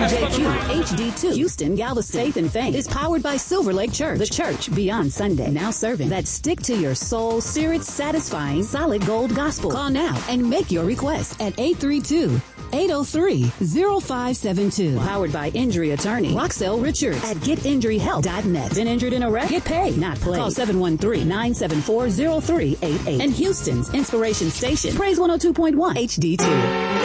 WJQ HD2 Houston, Galveston. Faith and Fame is powered by Silver Lake Church, the church beyond Sunday. Now serving that stick to your soul, spirit satisfying solid gold gospel. Call now and make your request at 832-803-0572. Powered by injury attorney Roxelle Richards at getinjuryhelp.net. Been injured in a wreck? Get paid, not played. Call 713-974-0388. And Houston's Inspiration Station, Praise 102.1 HD2.